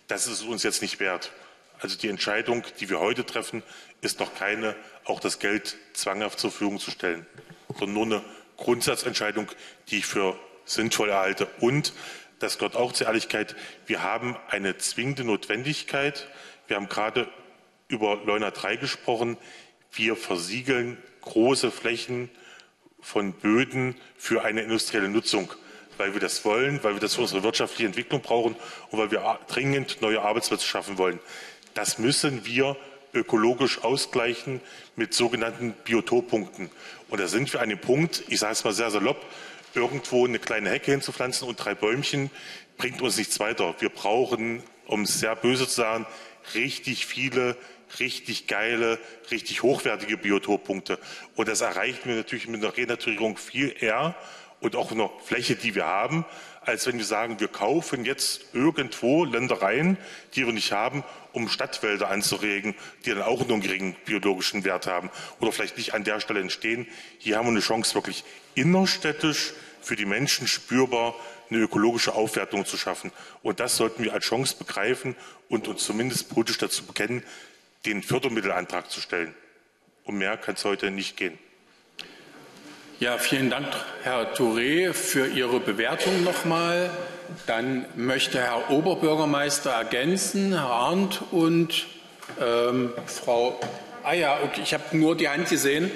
das ist uns jetzt nicht wert. Also die Entscheidung, die wir heute treffen, ist noch keine, auch das Geld zwanghaft zur Verfügung zu stellen, sondern nur eine Grundsatzentscheidung, die ich für sinnvoll erhalte. Und das gehört auch zur Ehrlichkeit, wir haben eine zwingende Notwendigkeit. Wir haben gerade über Leuna 3 gesprochen. Wir versiegeln große Flächen von Böden für eine industrielle Nutzung, weil wir das wollen, weil wir das für unsere wirtschaftliche Entwicklung brauchen und weil wir dringend neue Arbeitsplätze schaffen wollen. Das müssen wir ökologisch ausgleichen mit sogenannten Biotoppunkten. Und da sind wir an dem Punkt, ich sage es mal sehr salopp, irgendwo eine kleine Hecke hinzupflanzen und 3 Bäumchen bringt uns nichts weiter. Wir brauchen, um es sehr böse zu sagen, richtig viele, richtig geile, richtig hochwertige Biotoppunkte. Und das erreichen wir natürlich mit einer Renaturierung viel eher und auch einer Fläche, die wir haben, als wenn wir sagen, wir kaufen jetzt irgendwo Ländereien, die wir nicht haben, um Stadtwälder anzuregen, die dann auch nur einen geringen biologischen Wert haben oder vielleicht nicht an der Stelle entstehen. Hier haben wir eine Chance, wirklich innerstädtisch für die Menschen spürbar eine ökologische Aufwertung zu schaffen. Und das sollten wir als Chance begreifen und uns zumindest politisch dazu bekennen, den Fördermittelantrag zu stellen. Um mehr kann es heute nicht gehen. Ja, vielen Dank, Herr Touré, für Ihre Bewertung nochmal. Dann möchte Herr Oberbürgermeister ergänzen, Herr Arndt und Frau. Ah ja, okay, ich habe nur die Hand gesehen.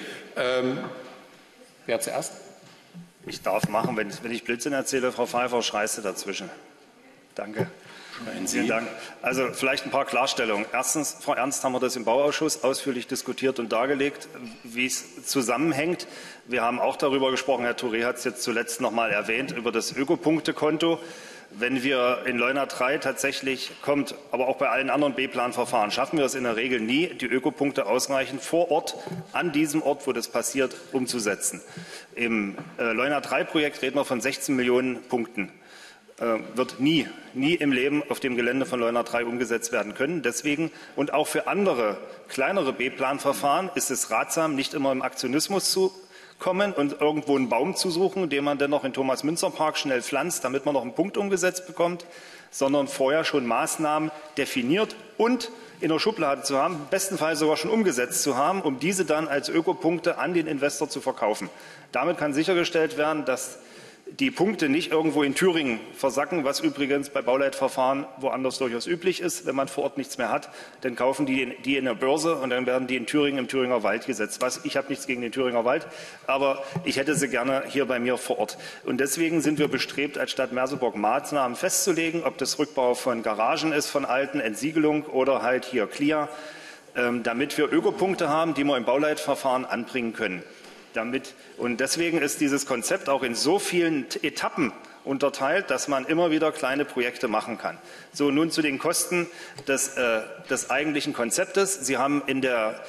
Wer zuerst? Ich darf machen, wenn ich Blödsinn erzähle, Frau Pfeiffer, schreist du dazwischen. Danke. Vielen Dank. Also vielleicht ein paar Klarstellungen. Erstens, Frau Ernst, haben wir das im Bauausschuss ausführlich diskutiert und dargelegt, wie es zusammenhängt. Wir haben auch darüber gesprochen, Herr Touré hat es jetzt zuletzt noch mal erwähnt, über das Ökopunktekonto. Wenn wir in Leuna 3 tatsächlich kommt, aber auch bei allen anderen B-Plan-Verfahren, schaffen wir es in der Regel nie, die Ökopunkte ausreichend vor Ort, an diesem Ort, wo das passiert, umzusetzen. Im Leuna 3-Projekt reden wir von 16 Millionen Punkten. Wird nie im Leben auf dem Gelände von Leuna 3 umgesetzt werden können. Deswegen und auch für andere kleinere B-Plan-Verfahren ist es ratsam, nicht immer im Aktionismus zu kommen und irgendwo einen Baum zu suchen, den man dann noch in Thomas-Münzer-Park schnell pflanzt, damit man noch einen Punkt umgesetzt bekommt, sondern vorher schon Maßnahmen definiert und in der Schublade zu haben, im besten Fall sogar schon umgesetzt zu haben, um diese dann als Ökopunkte an den Investor zu verkaufen. Damit kann sichergestellt werden, dass die Punkte nicht irgendwo in Thüringen versacken, was übrigens bei Bauleitverfahren woanders durchaus üblich ist. Wenn man vor Ort nichts mehr hat, dann kaufen die in der Börse und dann werden die in Thüringen im Thüringer Wald gesetzt. Ich habe nichts gegen den Thüringer Wald, aber ich hätte sie gerne hier bei mir vor Ort. Und deswegen sind wir bestrebt, als Stadt Merseburg Maßnahmen festzulegen, ob das Rückbau von Garagen ist, von alten, Entsiegelung oder halt hier Clear, damit wir Ökopunkte haben, die wir im Bauleitverfahren anbringen können. Und deswegen ist dieses Konzept auch in so vielen Etappen unterteilt, dass man immer wieder kleine Projekte machen kann. So, nun zu den Kosten des eigentlichen Konzeptes. Sie haben in der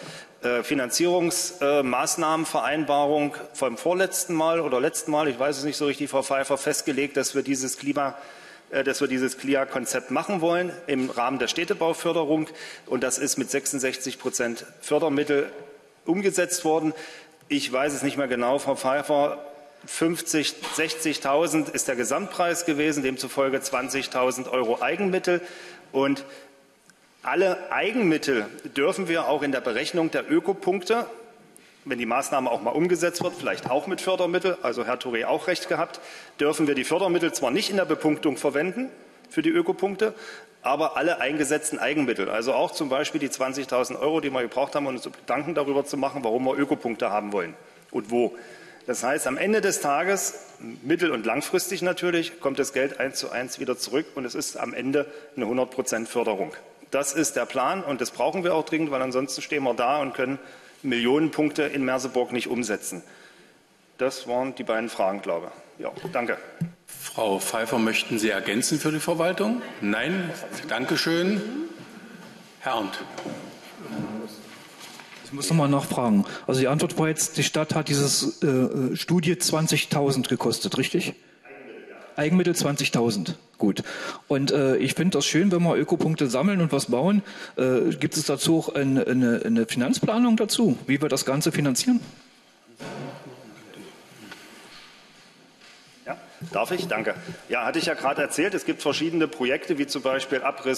Finanzierungsmaßnahmenvereinbarung vom vorletzten Mal oder letzten Mal, ich weiß es nicht so richtig, Frau Pfeiffer, festgelegt, dass wir dieses CLIA-Konzept machen wollen im Rahmen der Städtebauförderung. Und das ist mit 66% Fördermittel umgesetzt worden. Ich weiß es nicht mehr genau, Frau Pfeiffer, 50.000, 60.000 ist der Gesamtpreis gewesen, demzufolge 20.000 € Eigenmittel. Und alle Eigenmittel dürfen wir auch in der Berechnung der Ökopunkte, wenn die Maßnahme auch mal umgesetzt wird, vielleicht auch mit Fördermittel, also Herr Touré auch recht gehabt, dürfen wir die Fördermittel zwar nicht in der Bepunktung verwenden für die Ökopunkte, aber alle eingesetzten Eigenmittel, also auch zum Beispiel die 20.000 €, die wir gebraucht haben, um uns Gedanken darüber zu machen, warum wir Ökopunkte haben wollen und wo. Das heißt, am Ende des Tages, mittel- und langfristig natürlich, kommt das Geld 1:1 wieder zurück und es ist am Ende eine 100% Förderung. Das ist der Plan und das brauchen wir auch dringend, weil ansonsten stehen wir da und können Millionenpunkte in Merseburg nicht umsetzen. Das waren die beiden Fragen, glaube ich. Ja, danke. Frau Pfeiffer, möchten Sie ergänzen für die Verwaltung? Nein? Dankeschön. Herr Arndt. Ich muss noch mal nachfragen. Also die Antwort war jetzt, die Stadt hat dieses Studie 20.000 gekostet, richtig? Eigenmittel 20.000. Gut. Und ich finde das schön, wenn wir Ökopunkte sammeln und was bauen. Gibt es dazu auch eine Finanzplanung dazu, wie wir das Ganze finanzieren? Ja, darf ich? Danke. Ja, hatte ich ja gerade erzählt, es gibt verschiedene Projekte, wie zum Beispiel Abriss